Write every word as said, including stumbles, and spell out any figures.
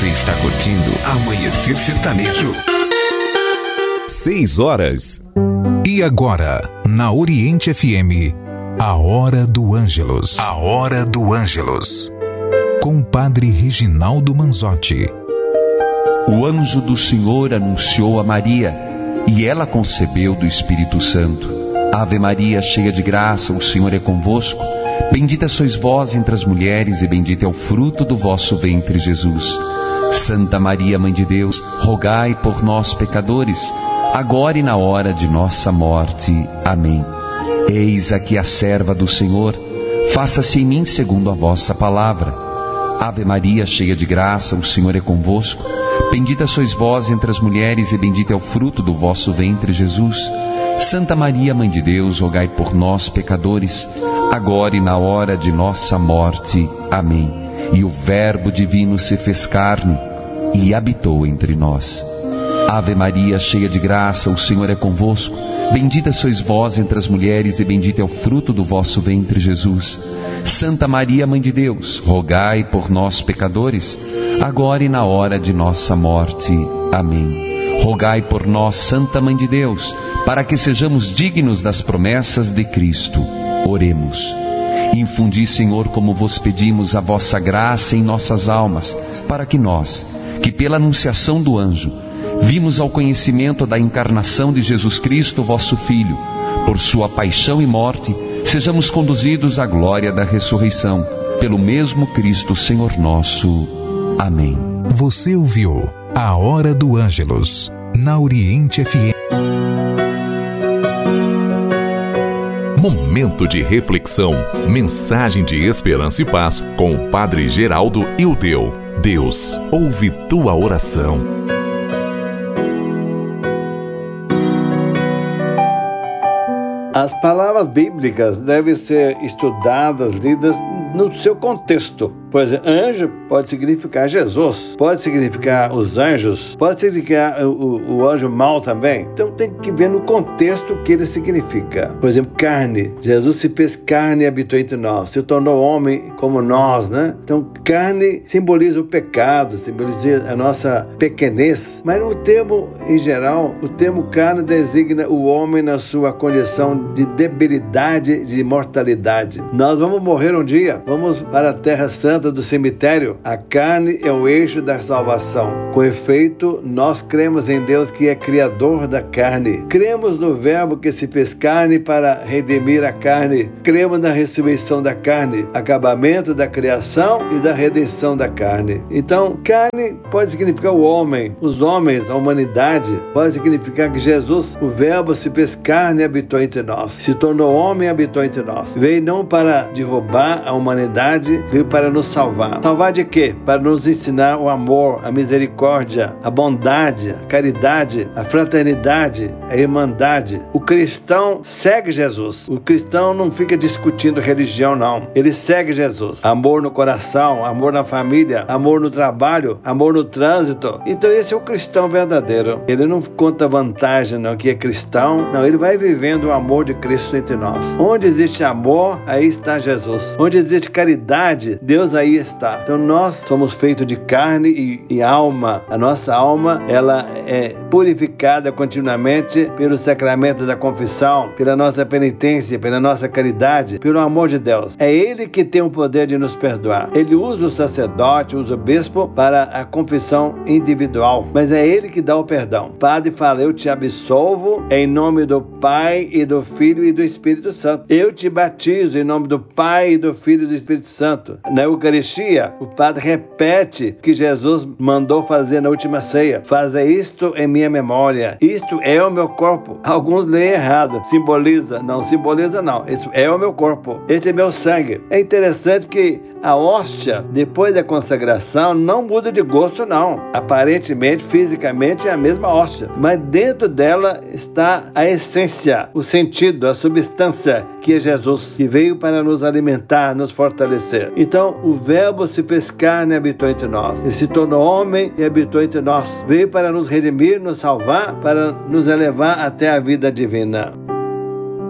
Você está curtindo Amanhecer Sertanejo. Seis horas. E agora, na Oriente F M, a Hora do Ângelus. A Hora do Ângelus. Com o Padre Reginaldo Manzotti. O anjo do Senhor anunciou a Maria, e ela concebeu do Espírito Santo. Ave Maria, cheia de graça, o Senhor é convosco. Bendita sois vós entre as mulheres, e bendito é o fruto do vosso ventre, Jesus. Santa Maria, Mãe de Deus, rogai por nós, pecadores, agora e na hora de nossa morte. Amém. Eis aqui a serva do Senhor, faça-se em mim segundo a vossa palavra. Ave Maria, cheia de graça, o Senhor é convosco. Bendita sois vós entre as mulheres, e bendito é o fruto do vosso ventre, Jesus. Santa Maria, Mãe de Deus, rogai por nós, pecadores, agora e na hora de nossa morte. Amém. E o Verbo divino se fez carne e habitou entre nós. Ave Maria, cheia de graça, o Senhor é convosco. Bendita sois vós entre as mulheres, e bendito é o fruto do vosso ventre, Jesus. Santa Maria, Mãe de Deus, rogai por nós, pecadores, agora e na hora de nossa morte. Amém. Rogai por nós, Santa Mãe de Deus, para que sejamos dignos das promessas de Cristo. Oremos. Infundi, Senhor, como vos pedimos, a vossa graça em nossas almas, para que nós, que pela anunciação do anjo, vimos ao conhecimento da encarnação de Jesus Cristo, vosso Filho, por sua paixão e morte, sejamos conduzidos à glória da ressurreição, pelo mesmo Cristo, Senhor nosso. Amém. Você ouviu a Hora do Ângelus, na Oriente F M. Momento de reflexão, mensagem de esperança e paz com o Padre Geraldo Ildeu. Deus ouve tua oração. As palavras bíblicas devem ser estudadas, lidas no seu contexto. Por exemplo, anjo pode significar Jesus, pode significar os anjos, pode significar o, o, o anjo mau também. Então tem que ver no contexto o que ele significa. Por exemplo, carne. Jesus se fez carne e habitou entre nós, se tornou homem como nós, né? Então carne simboliza o pecado, simboliza a nossa pequenez. Mas no termo, em geral, o termo carne designa o homem na sua condição de debilidade, de mortalidade. Nós vamos morrer um dia, vamos para a Terra Santa do cemitério. A carne é o eixo da salvação. Com efeito, nós cremos em Deus, que é criador da carne. Cremos no Verbo que se fez carne para redimir a carne. Cremos na ressurreição da carne, acabamento da criação e da redenção da carne. Então, carne pode significar o homem, os homens, a humanidade. Pode significar que Jesus, o Verbo, se fez carne e habitou entre nós. Se tornou homem e habitou entre nós. Veio não para derrubar a humanidade, veio para nos salvar. Salvar de quê? Para nos ensinar o amor, a misericórdia, a bondade, a caridade, a fraternidade, a irmandade. O cristão segue Jesus. O cristão não fica discutindo religião, não. Ele segue Jesus. Amor no coração, amor na família, amor no trabalho, amor no trânsito. Então esse é o cristão verdadeiro. Ele não conta vantagem, não, que é cristão. Não, ele vai vivendo o amor de Cristo entre nós. Onde existe amor, aí está Jesus. Onde existe caridade, Deus aí está. Então nós somos feitos de carne e, e alma. A nossa alma, ela é purificada continuamente pelo sacramento da confissão, pela nossa penitência, pela nossa caridade, pelo amor de Deus. É Ele que tem o poder de nos perdoar. Ele usa o sacerdote, usa o bispo para a confissão individual, mas é Ele que dá o perdão. O Padre fala: eu te absolvo em nome do Pai e do Filho e do Espírito Santo. Eu te batizo em nome do Pai e do Filho e do Espírito Santo. Na Eucaristia, o Padre repete que Jesus mandou fazer na última ceia: faça isto em minha memória. Isto é o meu corpo. Alguns leem errado. Simboliza. Não, simboliza não. Isso é o meu corpo. Esse é meu sangue. É interessante que a hóstia, depois da consagração, não muda de gosto, não. Aparentemente, fisicamente, é a mesma hóstia. Mas dentro dela está a essência, o sentido, a substância, que é Jesus, que veio para nos alimentar, nos fortalecer. Então, o Verbo se fez carne e habitou entre nós. Ele se tornou homem e habitou entre nós. Veio para nos redimir, nos salvar, para nos elevar até a vida divina.